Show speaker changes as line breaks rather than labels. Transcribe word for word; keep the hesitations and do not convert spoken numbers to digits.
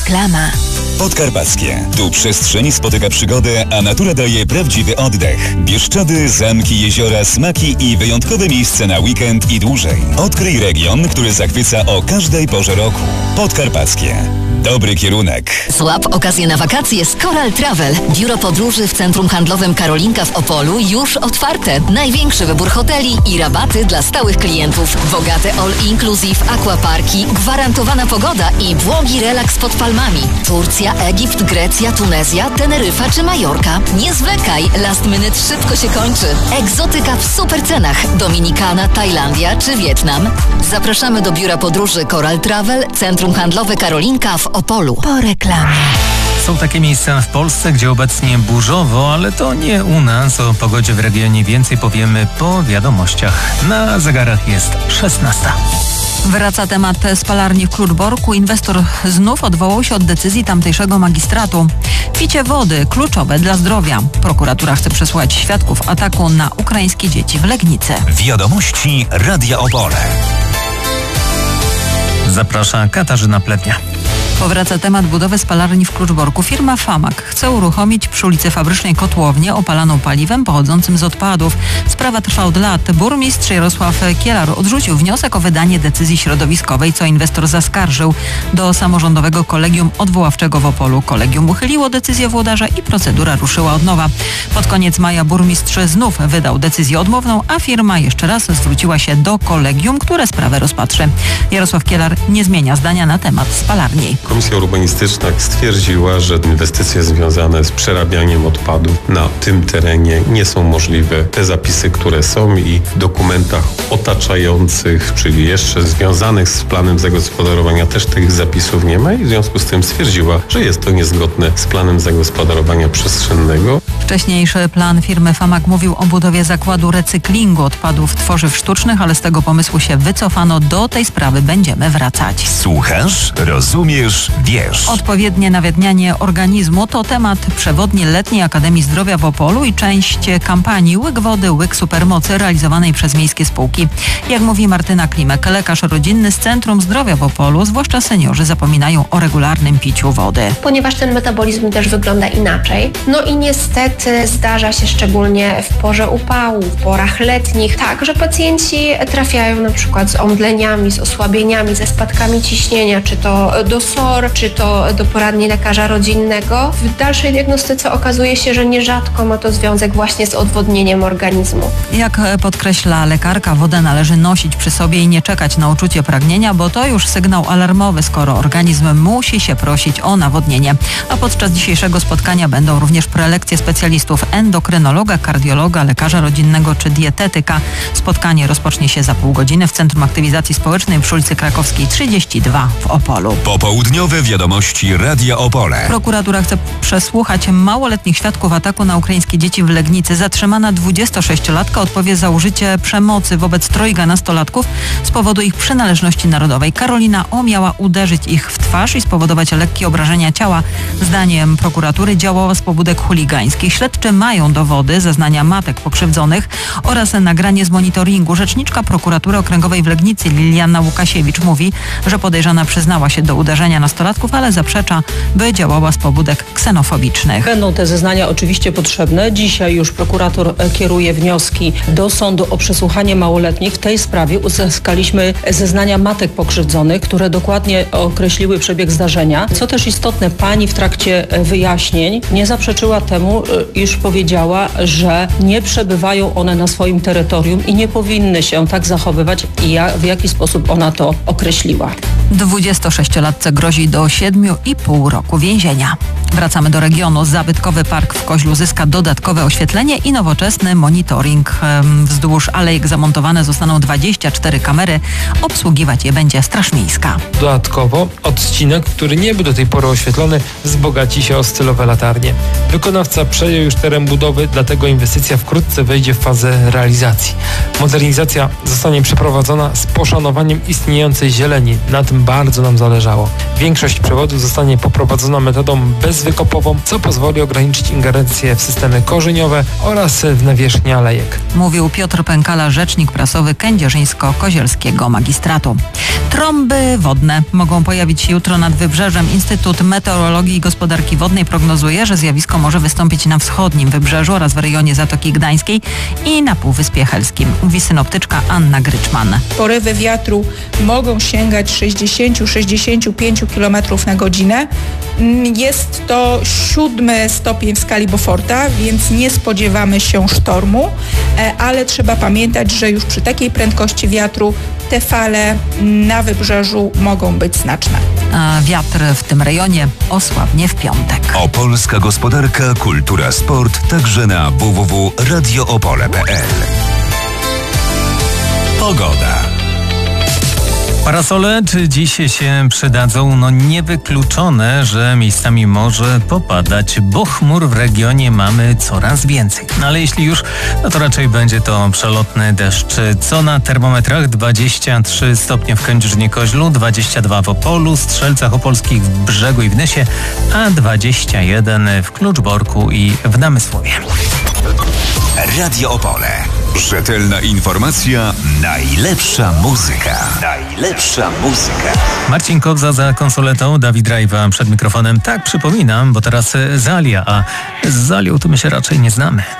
Reklama.
Podkarpackie. Tu przestrzeń spotyka przygodę, a natura daje prawdziwy oddech. Bieszczady, zamki, jeziora, smaki i wyjątkowe miejsce na weekend i dłużej. Odkryj region, który zachwyca o każdej porze roku. Podkarpackie. Dobry kierunek.
Złap okazję na wakacje z Coral Travel. Biuro podróży w Centrum Handlowym Karolinka w Opolu już otwarte. Największy wybór hoteli i rabaty dla stałych klientów. Bogate all-inclusive aquaparki, gwarantowana pogoda i błogi relaks pod palmami. Turcja, Egipt, Grecja, Tunezja, Teneryfa czy Majorka. Nie zwlekaj, last minute szybko się kończy. Egzotyka w super cenach. Dominikana, Tajlandia czy Wietnam. Zapraszamy do biura podróży Coral Travel, Centrum Handlowe Karolinka w Opolu. Po reklamie.
Są takie miejsca w Polsce, gdzie obecnie burzowo, ale to nie u nas. O pogodzie w regionie więcej powiemy po wiadomościach. Na zegarach jest szesnasta.
Wraca temat spalarni w Kluczborku. Inwestor znów odwołał się od decyzji tamtejszego magistratu. Picie wody kluczowe dla zdrowia. Prokuratura chce przesłuchać świadków ataku na ukraińskie dzieci w Legnicy.
Wiadomości Radia Opole.
Zaprasza Katarzyna Plewnia.
Powraca temat budowy spalarni w Kluczborku. Firma Famak chce uruchomić przy ulicy Fabrycznej kotłownię opalaną paliwem pochodzącym z odpadów. Sprawa trwa od lat. Burmistrz Jarosław Kielar odrzucił wniosek o wydanie decyzji środowiskowej, co inwestor zaskarżył do samorządowego kolegium odwoławczego w Opolu. Kolegium uchyliło decyzję włodarza i procedura ruszyła od nowa. Pod koniec maja burmistrz znów wydał decyzję odmowną, a firma jeszcze raz zwróciła się do kolegium, które sprawę rozpatrzy. Jarosław Kielar nie zmienia zdania na temat spalarni.
Komisja urbanistyczna stwierdziła, że inwestycje związane z przerabianiem odpadów na tym terenie nie są możliwe. Te zapisy, które są i w dokumentach otaczających, czyli jeszcze związanych z planem zagospodarowania, też tych zapisów nie ma i w związku z tym stwierdziła, że jest to niezgodne z planem zagospodarowania przestrzennego.
Wcześniejszy plan firmy Famak mówił o budowie zakładu recyklingu odpadów tworzyw sztucznych, ale z tego pomysłu się wycofano. Do tej sprawy będziemy wracać.
Słuchasz, rozumiesz, wiesz.
Odpowiednie nawadnianie organizmu to temat przewodni Letniej Akademii Zdrowia w Opolu i część kampanii Łyk Wody, Łyk Supermocy realizowanej przez miejskie spółki. Jak mówi Martyna Klimek, lekarz rodzinny z Centrum Zdrowia w Opolu, zwłaszcza seniorzy zapominają o regularnym piciu wody.
Ponieważ ten metabolizm też wygląda inaczej. No i niestety zdarza się szczególnie w porze upału, w porach letnich, tak, że pacjenci trafiają na przykład z omdleniami, z osłabieniami, ze spadkami ciśnienia, czy to do S O R, czy to do poradni lekarza rodzinnego. W dalszej diagnostyce okazuje się, że nierzadko ma to związek właśnie z odwodnieniem organizmu.
Jak podkreśla lekarka, wodę należy nosić przy sobie i nie czekać na uczucie pragnienia, bo to już sygnał alarmowy, skoro organizm musi się prosić o nawodnienie. A podczas dzisiejszego spotkania będą również prelekcje specjalistów endokrynologa, kardiologa, lekarza rodzinnego czy dietetyka. Spotkanie rozpocznie się za pół godziny w Centrum Aktywizacji Społecznej przy ulicy Krakowskiej trzydzieści dwa w Opolu.
Popołudniowe wiadomości Radia Opole.
Prokuratura chce przesłuchać małoletnich świadków ataku na ukraińskie dzieci w Legnicy. Zatrzymana dwudziestosześciolatka odpowie za użycie przemocy wobec trojga nastolatków z powodu ich przynależności narodowej. Karolina O. miała uderzyć ich w twarz i spowodować lekkie obrażenia ciała. Zdaniem prokuratury działała z pobudek chuligańskich. Śledczy mają dowody, zeznania matek pokrzywdzonych oraz nagranie z monitoringu. Rzeczniczka prokuratury okręgowej w Legnicy Liliana Łukasiewicz mówi, że podejrzana przyznała się do uderzenia nastolatków, ale zaprzecza, by działała z pobudek ksenofobicznych.
Będą te zeznania oczywiście potrzebne. Dzisiaj już prokurator kieruje wnioski do sądu o przesłuchanie małoletnich. W tej sprawie uzyskaliśmy zeznania matek pokrzywdzonych, które dokładnie określiły przebieg zdarzenia. Co też istotne, pani w trakcie wyjaśnień nie zaprzeczyła temu, iż powiedziała, że nie przebywają one na swoim terytorium i nie powinny się tak zachowywać i ja, w jaki sposób ona to określiła.
dwudziestosześciolatce grozi do siedmiu i pół roku więzienia. Wracamy do regionu. Zabytkowy park w Koźlu zyska dodatkowe oświetlenie i nowoczesny monitoring. Wzdłuż alejek zamontowane zostaną dwadzieścia cztery kamery. Obsługiwać je będzie Straż Miejska.
Dodatkowo odcinek, który nie był do tej pory oświetlony, wzbogaci się o stylowe latarnie. Wykonawca przejął razie już teren budowy, dlatego inwestycja wkrótce wejdzie w fazę realizacji. Modernizacja zostanie przeprowadzona z poszanowaniem istniejącej zieleni. Na tym bardzo nam zależało. Większość przewodów zostanie poprowadzona metodą bezwykopową, co pozwoli ograniczyć ingerencje w systemy korzeniowe oraz w nawierzchnię alejek.
Mówił Piotr Pękala, rzecznik prasowy Kędzierzyńsko-Kozielskiego Magistratu. Trąby wodne mogą pojawić się jutro nad wybrzeżem. Instytut Meteorologii i Gospodarki Wodnej prognozuje, że zjawisko może wystąpić na wschodnim wybrzeżu oraz w rejonie Zatoki Gdańskiej i na Półwyspie Helskim. Mówi synoptyczka Anna Gryczman.
Porywy wiatru mogą sięgać sześćdziesiąt do sześćdziesięciu pięciu kilometrów na godzinę. Jest to siódmy stopień w skali Beauforta, więc nie spodziewamy się sztormu, ale trzeba pamiętać, że już przy takiej prędkości wiatru te fale na wybrzeżu mogą być znaczne.
A wiatr w tym rejonie osłabnie w piątek.
Opolska gospodarka, kultura, sport, także na w w w kropka radio opole kropka p l. Pogoda.
Parasole czy dziś się przydadzą? No niewykluczone, że miejscami może popadać, bo chmur w regionie mamy coraz więcej. No ale jeśli już, no to raczej będzie to przelotny deszcz. Co na termometrach? dwadzieścia trzy stopnie w Kędzierzynie-Koźlu, dwadzieścia dwa w Opolu, Strzelcach Opolskich, w Brzegu i w Nysie, a dwadzieścia jeden w Kluczborku i w Namysłowie.
Radio Opole. Rzetelna informacja, najlepsza muzyka. Najlepsza muzyka.
Marcin Kobza za konsoletą, Dawid Rajwa przed mikrofonem. Tak, przypominam, bo teraz Zalia, a z Zalią to my się raczej nie znamy.